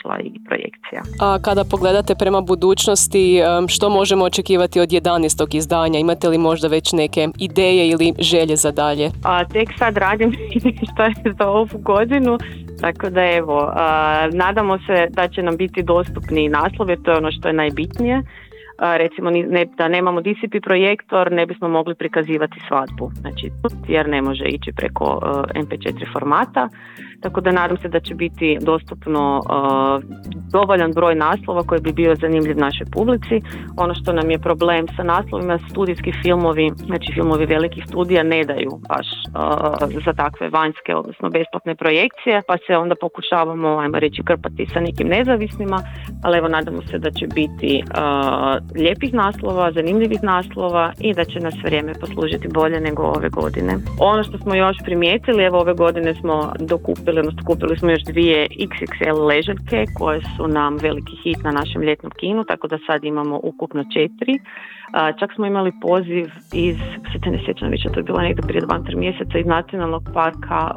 posla i projekcija. A kada pogledate prema budućnosti, što možemo očekivati od 11. izdanja? Imate li možda već neke ideje ili želje za dalje? Tek sad radim što je za ovu godinu, tako da evo, nadamo se da će nam biti dostupni naslovi, to je ono što je najbitnije. Recimo da nemamo DCP projektor, ne bismo mogli prikazivati svadbu, znači, jer ne može ići preko MP4 formata, tako da nadam se da će biti dostupno dovoljan broj naslova koji bi bio zanimljiv našoj publici. Ono što nam je problem sa naslovima, studijski filmovi, znači filmovi velikih studija ne daju baš za takve vanjske, odnosno besplatne projekcije, pa se onda pokušavamo, ajmo reći, krpati sa nekim nezavisnima, ali evo nadamo se da će biti lijepih naslova, zanimljivih naslova i da će nas vrijeme poslužiti bolje nego ove godine. Ono što smo još primijetili, evo ove godine smo kupili smo još 2 XXL ležaljke koje su nam veliki hit na našem ljetnom kinu, tako da sad imamo ukupno 4. Čak smo imali poziv iz, sad se ne sjećam više, to je bilo negdje prije 2-3 mjeseca iz Nacionalnog parka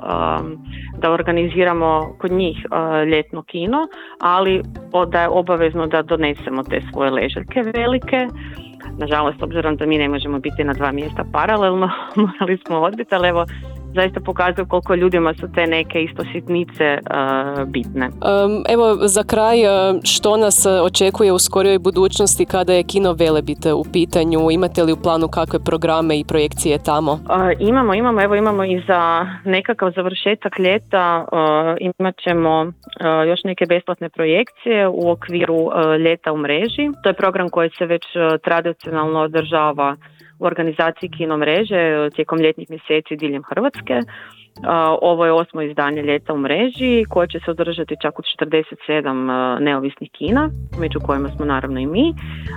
da organiziramo kod njih ljetno kino, ali da je obavezno da donesemo te svoje ležaljke velike. Nažalost, obzirom da mi ne možemo biti na 2 mjesta paralelno, morali smo odbiti, ali evo, zaista pokazuju koliko ljudima su te neke isto sitnice bitne. Evo za kraj, što nas očekuje u skorijoj budućnosti kada je kino Velebit u pitanju? Imate li u planu kakve programe i projekcije tamo? Imamo i za nekakav završetak ljeta imat ćemo još neke besplatne projekcije u okviru Ljeta u mreži. To je program koji se već tradicionalno održava u organizaciji kino mreže tijekom ljetnih mjeseci diljem Hrvatske. Ovo je 8. izdanje Ljeta u mreži koje će se održati čak u 47 neovisnih kina, među kojima smo naravno i mi.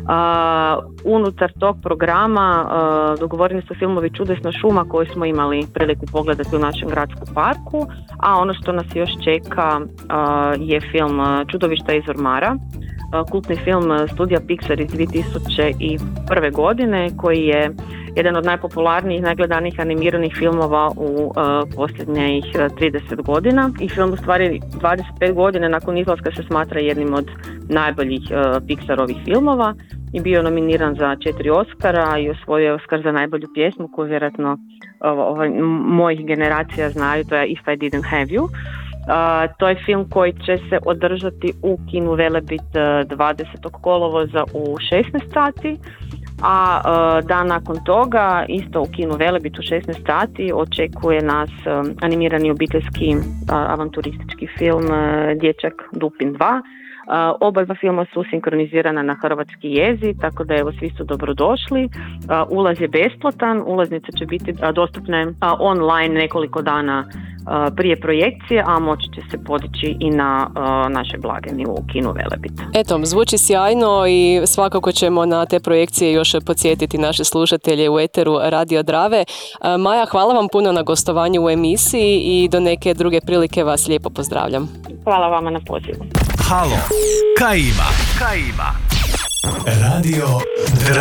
Unutar tog programa dogovoreni su filmovi Čudesna šuma koji smo imali priliku pogledati u našem gradskom parku, a ono što nas još čeka je film Čudovišta iz ormara, kultni film studija Pixar iz 2001. godine koji je jedan od najpopularnijih, najgledanijih animiranih filmova u posljednjih 30 godina. I film u stvari 25 godina nakon izlaska se smatra jednim od najboljih Pixarovih filmova i bio nominiran za 4 Oscara i osvojio je Oscar za najbolju pjesmu koju vjerojatno mojih generacija znaju, to je If I Didn't Have You. To je film koji će se održati u kinu Velebit 20. kolovoza u 16 sati, a dan nakon toga isto u kinu Velebit u 16 sati očekuje nas animirani obiteljski avanturistički film Dječak Dupin 2. Oba dva filma su sinkronizirana na hrvatski jezik, tako da evo svi su dobrodošli. Ulaz je besplatan, ulaznice će biti dostupne online nekoliko dana prije projekcije, a moći će se podići i na naše blagajni u kinu Velebit. Eto, zvuči sjajno i svakako ćemo na te projekcije još podsjetiti naše slušatelje u eteru Radio Drave. Maja, hvala vam puno na gostovanju u emisiji i do neke druge prilike vas lijepo pozdravljam. Hvala vama na pozivu. Halo, kaj ima? Radio Drave.